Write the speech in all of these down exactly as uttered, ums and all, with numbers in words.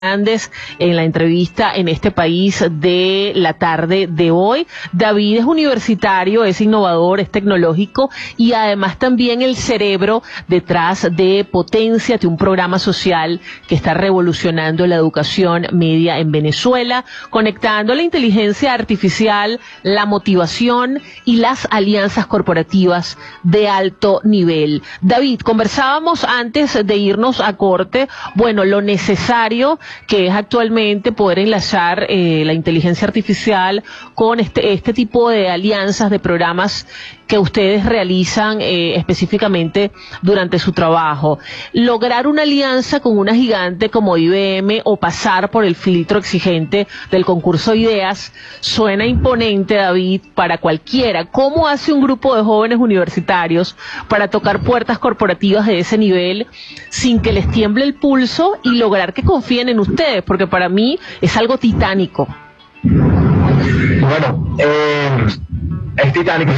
Hernández en la entrevista en este país de la tarde de hoy. David es universitario, es innovador, es tecnológico y además también el cerebro detrás de Potenciate, un programa social que está revolucionando la educación media en Venezuela, conectando la inteligencia artificial, la motivación y las alianzas corporativas de alto nivel. David, conversábamos antes de irnos a corte, bueno, lo necesario que es actualmente poder enlazar eh, la inteligencia artificial con este, este tipo de alianzas, de programas que ustedes realizan eh, específicamente durante su trabajo. Lograr una alianza con una gigante como I B M o pasar por el filtro exigente del concurso de ideas suena imponente, David, para cualquiera. ¿Cómo hace un grupo de jóvenes universitarios para tocar puertas corporativas de ese nivel sin que les tiemble el pulso y lograr que confíen en ustedes? Porque para mí es algo titánico. Bueno, eh, es titánico,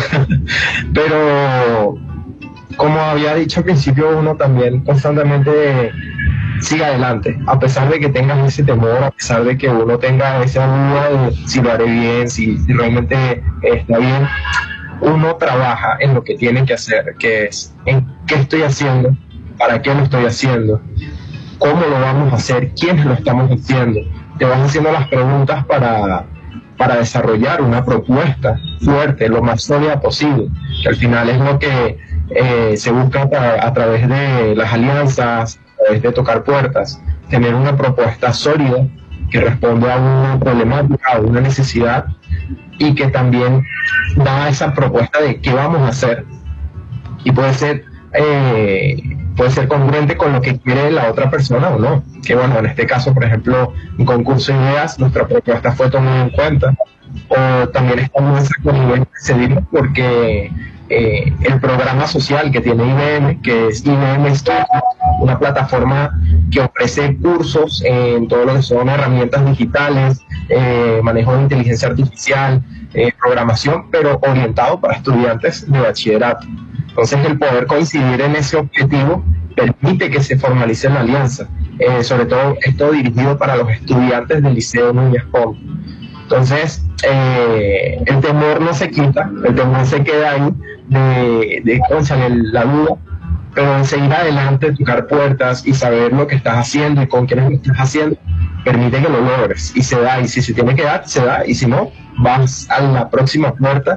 pero como había dicho al principio, uno también constantemente sigue adelante, a pesar de que tengas ese temor, a pesar de que uno tenga esa duda de si lo haré bien, si, si realmente está bien. Uno trabaja en lo que tiene que hacer, que es en qué estoy haciendo, para qué lo estoy haciendo, cómo lo vamos a hacer, quiénes lo estamos haciendo. Te vas haciendo las preguntas para, para desarrollar una propuesta fuerte, lo más sólida posible, que al final es lo que eh, se busca a, a través de las alianzas, a través de tocar puertas, tener una propuesta sólida que responde a una problemática, a una necesidad, y que también da esa propuesta de qué vamos a hacer, y puede ser eh, puede ser congruente con lo que quiere la otra persona o no. Que bueno, en este caso, por ejemplo, un concurso de ideas, nuestra propuesta fue tomada en cuenta, o también estamos con I B M decidir porque eh, el programa social que tiene I B M, que es I B M Studio, una plataforma que ofrece cursos en todo lo que son herramientas digitales, eh, manejo de inteligencia artificial, eh, programación, pero orientado para estudiantes de bachillerato. Entonces, el poder coincidir en ese objetivo permite que se formalice la alianza, eh, sobre todo esto dirigido para los estudiantes del Liceo Núñez Pom. Entonces, eh, el temor no se quita, el temor se queda ahí de, de cónchale, la duda, pero en seguir adelante, tocar puertas y saber lo que estás haciendo y con quiénes lo estás haciendo, permite que lo logres, y se da, y si se tiene que dar, se da, y si no, vas a la próxima puerta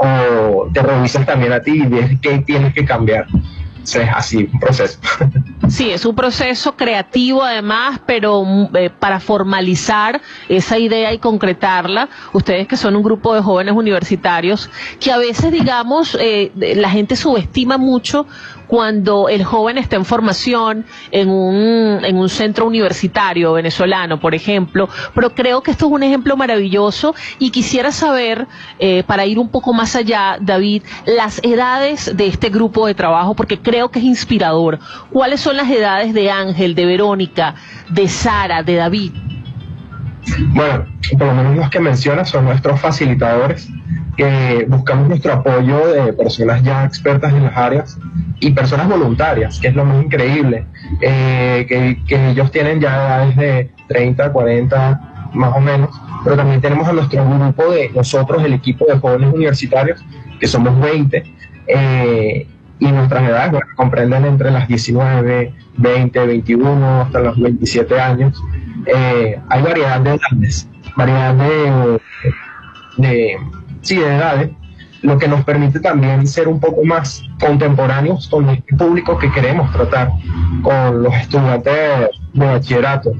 o te revisas también a ti y ves qué tienes que cambiar. O sea, es así, un proceso. Sí, es un proceso creativo además, pero eh, para formalizar esa idea y concretarla, ustedes que son un grupo de jóvenes universitarios, que a veces, digamos, eh, la gente subestima mucho cuando el joven está en formación en un, en un centro universitario venezolano, por ejemplo, pero creo que esto es un ejemplo maravilloso y quisiera saber, eh, para ir un poco más allá, David, las edades de este grupo de trabajo, porque creo que es inspirador. ¿Cuáles son las edades de Ángel, de Verónica, de Sara, de David? Bueno, por lo menos los que mencionas son nuestros facilitadores, que buscamos nuestro apoyo de personas ya expertas en las áreas y personas voluntarias, que es lo más increíble, eh, que, que ellos tienen ya edades de treinta, cuarenta más o menos, pero también tenemos a nuestro grupo de nosotros, el equipo de jóvenes universitarios, que somos veinte, eh, y nuestras edades, bueno, comprenden entre las diecinueve, veinte, veintiuno hasta los veintisiete años. Eh, hay variedad de edades, variedad de, de, sí, de edades, lo que nos permite también ser un poco más contemporáneos con el público que queremos tratar, con los estudiantes de bachillerato.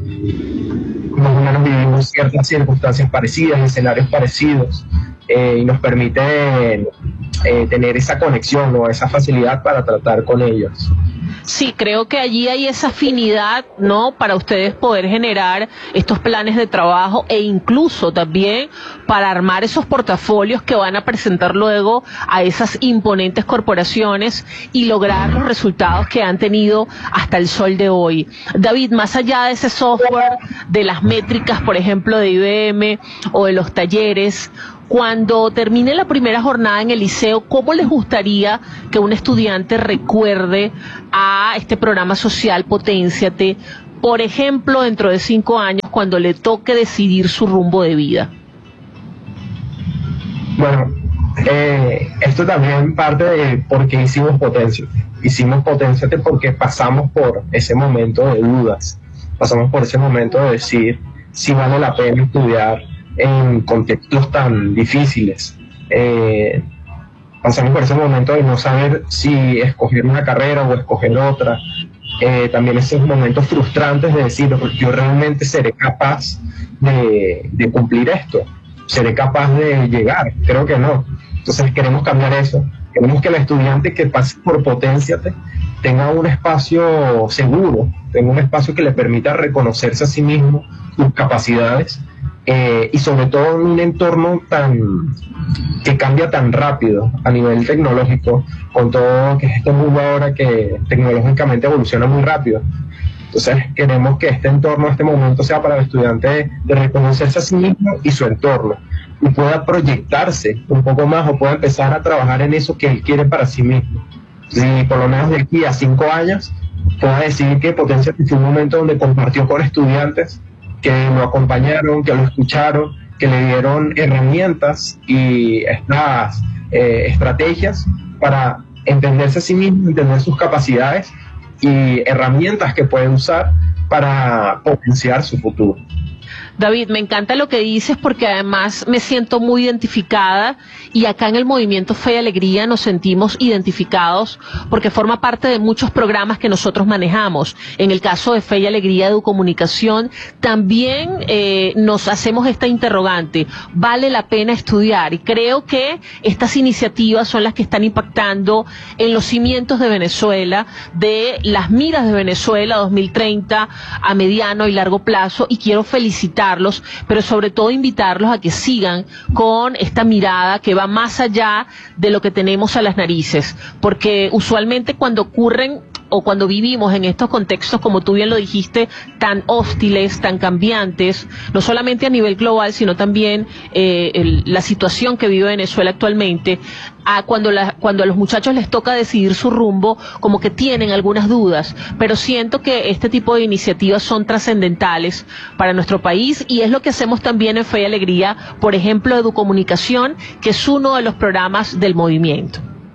Más o menos vivimos ciertas circunstancias parecidas, escenarios parecidos, eh, y nos permite eh, tener esa conexión o esa facilidad para tratar con ellos. Sí, creo que allí hay esa afinidad, ¿no?, para ustedes poder generar estos planes de trabajo e incluso también para armar esos portafolios que van a presentar luego a esas imponentes corporaciones y lograr los resultados que han tenido hasta el sol de hoy. David, más allá de ese software, de las métricas, por ejemplo, de I B M o de los talleres, cuando termine la primera jornada en el liceo, ¿cómo les gustaría que un estudiante recuerde a este programa social Potenciate por ejemplo, dentro de cinco años, cuando le toque decidir su rumbo de vida? Bueno, eh, esto también parte de por qué hicimos Potenciate. Hicimos Potenciate porque pasamos por ese momento de dudas, pasamos por ese momento de decir si vale la pena estudiar en contextos tan difíciles. Eh, pasamos por ese momento de no saber si escoger una carrera o escoger otra. Eh, también esos momentos frustrantes de decir, yo realmente seré capaz de, de cumplir esto, seré capaz de llegar, creo que no. Entonces queremos cambiar eso, queremos que el estudiante que pase por Potenciate tenga un espacio seguro, tenga un espacio que le permita reconocerse a sí mismo, sus capacidades, eh, y sobre todo en un entorno tan que cambia tan rápido a nivel tecnológico, con todo que es este mundo ahora que tecnológicamente evoluciona muy rápido. Entonces queremos que este entorno, este momento sea para el estudiante de, de reconocerse a sí mismo y su entorno, y pueda proyectarse un poco más o pueda empezar a trabajar en eso que él quiere para sí mismo. Si por lo menos de aquí a cinco años pueda decir que Potenciate fue un momento donde compartió con estudiantes que lo acompañaron, que lo escucharon, que le dieron herramientas y estas eh, estrategias para entenderse a sí mismo, entender sus capacidades y herramientas que puede usar para potenciar su futuro. David, me encanta lo que dices porque además me siento muy identificada y acá en el Movimiento Fe y Alegría nos sentimos identificados porque forma parte de muchos programas que nosotros manejamos. En el caso de Fe y Alegría de Educomunicación también eh, nos hacemos esta interrogante, ¿vale la pena estudiar? Y creo que estas iniciativas son las que están impactando en los cimientos de Venezuela, de las miras de Venezuela dos mil treinta a mediano y largo plazo, y quiero felicitar, pero sobre todo invitarlos a que sigan con esta mirada que va más allá de lo que tenemos a las narices, porque usualmente cuando ocurren o cuando vivimos en estos contextos, como tú bien lo dijiste, tan hostiles, tan cambiantes, no solamente a nivel global, sino también eh, el, la situación que vive Venezuela actualmente, a cuando, la, cuando a los muchachos les toca decidir su rumbo, como que tienen algunas dudas, pero siento que este tipo de iniciativas son trascendentales para nuestro país y es lo que hacemos también en Fe y Alegría, por ejemplo, Educomunicación, que es uno de los programas del movimiento.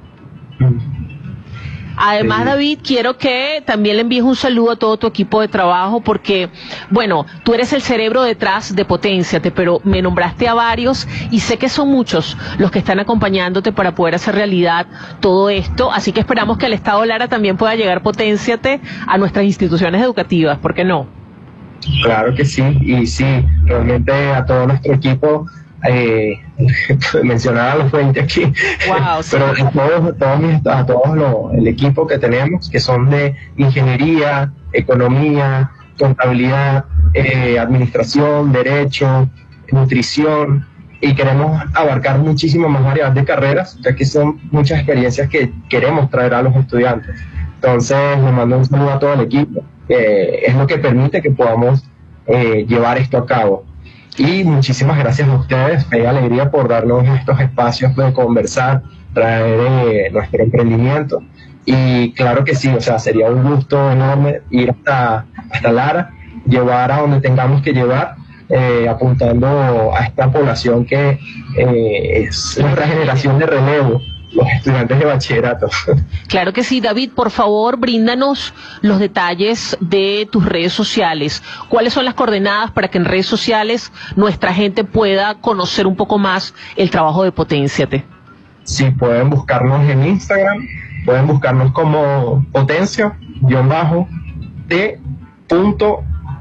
Además, David, quiero que también le envíes un saludo a todo tu equipo de trabajo porque, bueno, tú eres el cerebro detrás de Potenciate, pero me nombraste a varios y sé que son muchos los que están acompañándote para poder hacer realidad todo esto, así que esperamos que al Estado Lara también pueda llegar Potenciate a nuestras instituciones educativas, ¿por qué no? Claro que sí, y sí, realmente a todo nuestro equipo, eh, mencionar a los veinte aquí, wow, sí. pero a todos, todos mis, a todos lo, el equipo que tenemos, que son de ingeniería, economía, contabilidad, eh, administración, derecho, nutrición, y queremos abarcar muchísimo más variedad de carreras, ya que son muchas experiencias que queremos traer a los estudiantes. Entonces, les mando un saludo a todo el equipo, que es lo que permite que podamos eh, llevar esto a cabo. Y muchísimas gracias a ustedes, Fe y Alegría, por darnos estos espacios de conversar, traer eh, nuestro emprendimiento. Y claro que sí, o sea, sería un gusto enorme ir hasta, hasta Lara, llevar a donde tengamos que llevar, eh, apuntando a esta población que eh, es nuestra generación de relevo, los estudiantes de bachillerato. Claro que sí, David, por favor, bríndanos los detalles de tus redes sociales. ¿Cuáles son las coordenadas para que en redes sociales nuestra gente pueda conocer un poco más el trabajo de Potenciate? Sí, pueden buscarnos en Instagram, pueden buscarnos como potencia guión bajo t punto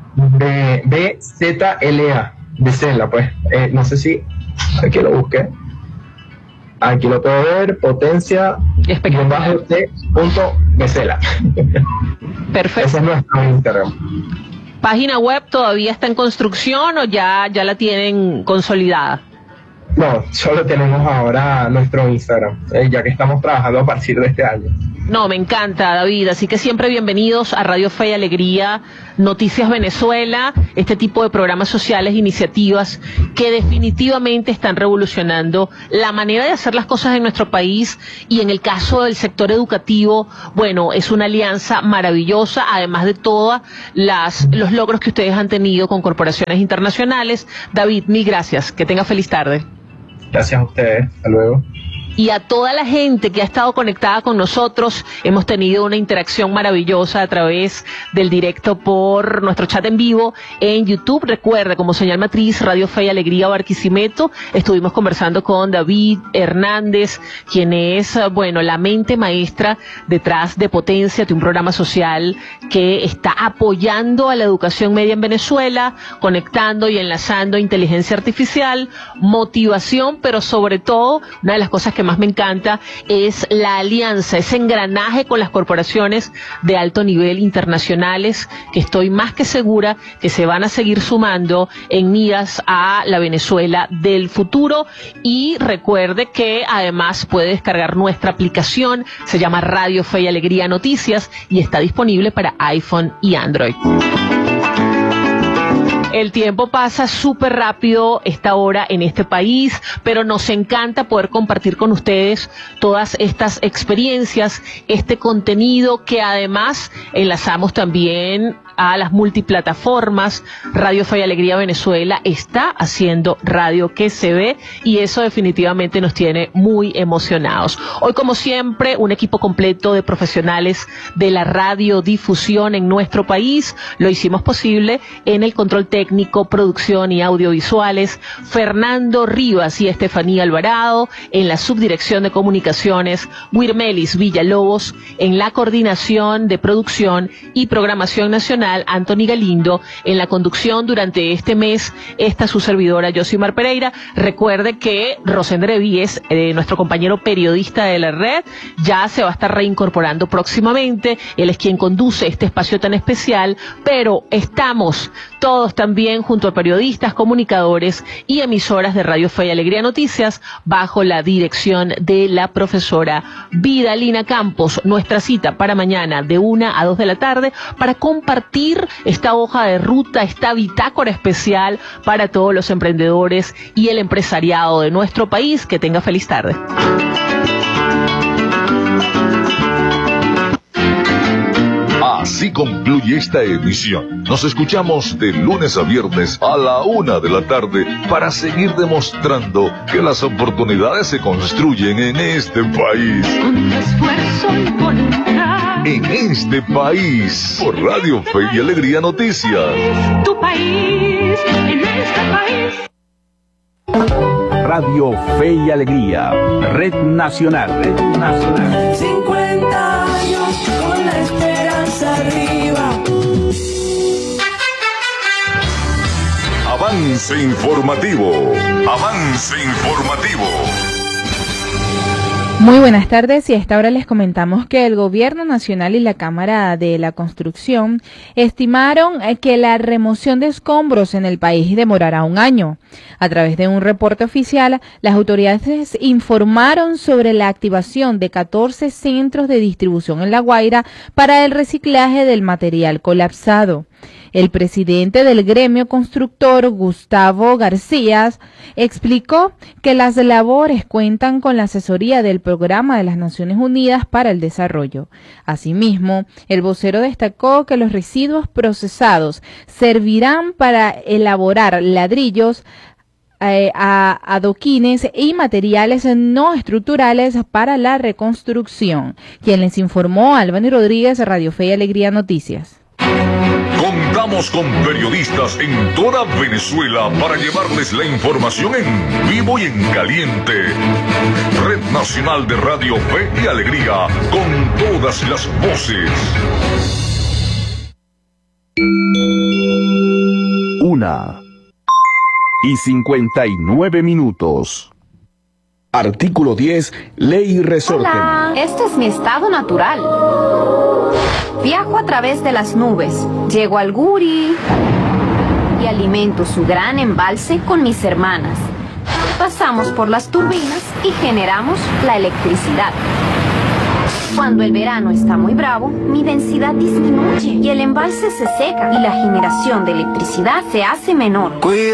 b z l a, de Cela, pues, eh, no sé si aquí lo busqué. Aquí lo puedo ver, potencia guión bajo t punto b z l a. Perfecto. Ese es nuestro Instagram. ¿Página web todavía está en construcción o ya, ya la tienen consolidada? No, solo tenemos ahora nuestro Instagram, eh, ya que estamos trabajando a partir de este año. No, me encanta, David, así que siempre bienvenidos a Radio Fe y Alegría, Noticias Venezuela, este tipo de programas sociales, iniciativas que definitivamente están revolucionando la manera de hacer las cosas en nuestro país, y en el caso del sector educativo, bueno, es una alianza maravillosa, además de todos los logros que ustedes han tenido con corporaciones internacionales. David, mil gracias, que tenga feliz tarde. Gracias a ustedes, hasta luego. Y a toda la gente que ha estado conectada con nosotros, hemos tenido una interacción maravillosa a través del directo por nuestro chat en vivo en YouTube. Recuerda, como señal matriz, Radio Fe y Alegría Barquisimeto. Estuvimos conversando con David Hernández, quien es, bueno, la mente maestra detrás de Potencia, de un programa social que está apoyando a la educación media en Venezuela, conectando y enlazando inteligencia artificial, motivación, pero sobre todo, una de las cosas que más me encanta es la alianza, ese engranaje con las corporaciones de alto nivel internacionales, que estoy más que segura que se van a seguir sumando en miras a la Venezuela del futuro. Y recuerde que además puede descargar nuestra aplicación, se llama Radio Fe y Alegría Noticias, y está disponible para iPhone y Android. El tiempo pasa súper rápido esta hora en este país, pero nos encanta poder compartir con ustedes todas estas experiencias, este contenido que además enlazamos también a las multiplataformas. Radio Fe y Alegría Venezuela está haciendo radio que se ve, y eso definitivamente nos tiene muy emocionados. Hoy, como siempre, un equipo completo de profesionales de la radiodifusión en nuestro país. Lo hicimos posible en el control técnico, producción y audiovisuales, Fernando Rivas y Estefanía Alvarado; en la subdirección de comunicaciones, Wirmelis Villalobos; en la coordinación de producción y programación nacional, Anthony Galindo; en la conducción durante este mes, esta su servidora, Yosimar Pereira. Recuerde que Rosendre Víez, eh, nuestro compañero periodista de la red, ya se va a estar reincorporando próximamente. Él es quien conduce este espacio tan especial, pero estamos todos también junto a periodistas, comunicadores y emisoras de Radio Fe y Alegría Noticias, bajo la dirección de la profesora Vidalina Campos. Nuestra cita para mañana de una a dos de la tarde para compartir esta hoja de ruta, esta bitácora especial para todos los emprendedores y el empresariado de nuestro país. Que tenga feliz tarde. Así concluye esta emisión. Nos escuchamos de lunes a viernes a la una de la tarde para seguir demostrando que las oportunidades se construyen en este país. Con tu esfuerzo y voluntad. En este país, por Radio Fe y Alegría Noticias. Tu país, en este país. Radio Fe y Alegría, Red Nacional, Red Nacional. cincuenta años con la esperanza arriba. Avance informativo, avance informativo. Muy buenas tardes, y a esta hora les comentamos que el Gobierno Nacional y la Cámara de la Construcción estimaron que la remoción de escombros en el país demorará un año. A través de un reporte oficial, las autoridades informaron sobre la activación de catorce centros de distribución en La Guaira para el reciclaje del material colapsado. El presidente del gremio constructor, Gustavo García, explicó que las labores cuentan con la asesoría del Programa de las Naciones Unidas para el Desarrollo. Asimismo, el vocero destacó que los residuos procesados servirán para elaborar ladrillos, eh, a adoquines y materiales no estructurales para la reconstrucción. Quien les informó, Albany Rodríguez, Radio Fe y Alegría Noticias. Contamos con periodistas en toda Venezuela para llevarles la información en vivo y en caliente. Red Nacional de Radio Fe y Alegría, con todas las voces. Una y cincuenta y nueve minutos. Artículo diez, Ley Resorte. Hola, este es mi estado natural. Viajo a través de las nubes, llego al Guri y alimento su gran embalse con mis hermanas. Pasamos por las turbinas y generamos la electricidad. Cuando el verano está muy bravo, mi densidad disminuye y el embalse se seca y la generación de electricidad se hace menor.